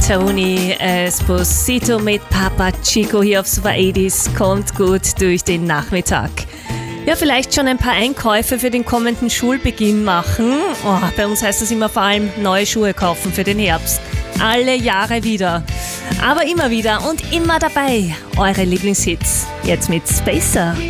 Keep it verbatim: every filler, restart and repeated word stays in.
Tony Esposito mit Papa Chico hier auf Super achtziger kommt gut durch den Nachmittag. Ja, vielleicht schon ein paar Einkäufe für den kommenden Schulbeginn machen. Oh, bei uns heißt das immer vor allem neue Schuhe kaufen für den Herbst. Alle Jahre wieder. Aber immer wieder und immer dabei. Eure Lieblingshits. Jetzt mit Spacer.